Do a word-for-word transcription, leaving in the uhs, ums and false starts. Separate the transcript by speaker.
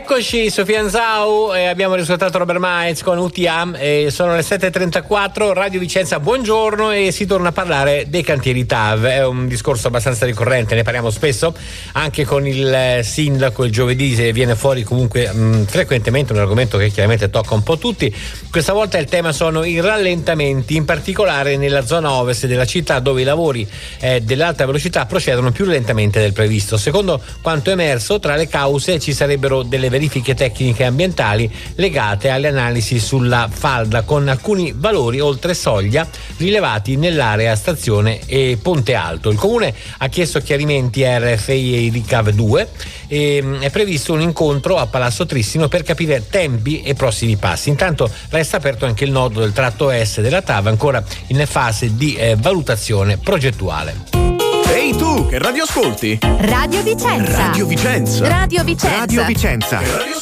Speaker 1: Eccoci, Sofia Anzau, eh, abbiamo riscontrato Robert Miles con U T A, eh, sono le sette e trentaquattro, Radio Vicenza, buongiorno, e si torna a parlare dei cantieri T A V. È un discorso abbastanza ricorrente, ne parliamo spesso anche con il eh, sindaco. Il giovedì viene fuori comunque mh, frequentemente un argomento che chiaramente tocca un po' tutti. Questa volta il tema sono i rallentamenti, in particolare nella zona ovest della città, dove i lavori eh, dell'alta velocità procedono più lentamente del previsto. Secondo quanto emerso, tra le cause ci sarebbero delle verifiche tecniche ambientali legate alle analisi sulla falda, con alcuni valori oltre soglia rilevati nell'area stazione e Ponte Alto. Il comune ha chiesto chiarimenti a R F I e RICAV due e è previsto un incontro a Palazzo Trissino per capire tempi e prossimi passi. Intanto resta aperto anche il nodo del tratto est della T A V, ancora in fase di eh, valutazione progettuale.
Speaker 2: Ehi tu, che radio ascolti?
Speaker 3: Radio Vicenza.
Speaker 2: Radio Vicenza.
Speaker 3: Radio Vicenza.
Speaker 2: Radio Vicenza.